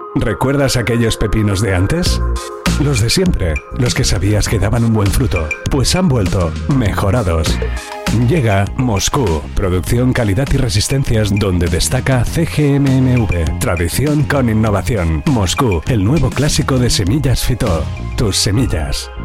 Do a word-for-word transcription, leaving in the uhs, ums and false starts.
¿Recuerdas aquellos pepinos de antes? Los de siempre, los que sabías que daban un buen fruto, pues han vuelto mejorados. Llega Moscú, producción, calidad y resistencias donde destaca C G M M V, tradición con innovación. Moscú, el nuevo clásico de semillas Fito, tus semillas.